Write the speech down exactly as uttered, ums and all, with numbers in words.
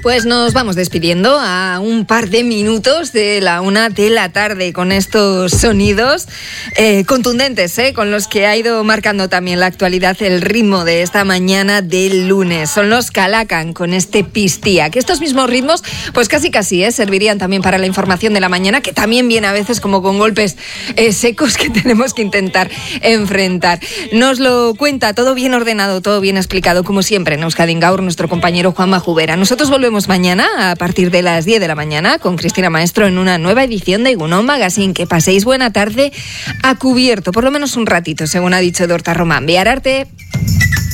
Pues nos vamos despidiendo a un par de minutos de la una de la tarde con estos sonidos eh, contundentes, eh, con los que ha ido marcando también la actualidad el ritmo de esta mañana del lunes. Son los Calacan con este Pistía, que estos mismos ritmos pues casi casi eh, servirían también para la información de la mañana, que también viene a veces como con golpes eh, secos que tenemos que intentar enfrentar. Nos lo cuenta todo bien ordenado, todo bien explicado, como siempre en Euskadi en Gaur, nuestro compañero Juanma Jubera. Nosotros volvemos mañana a partir de las diez de la mañana con Cristina Maestro en una nueva edición de Egunon Magazine. Que paséis buena tarde a cubierto, por lo menos un ratito, según ha dicho Dorta Román. Biararte.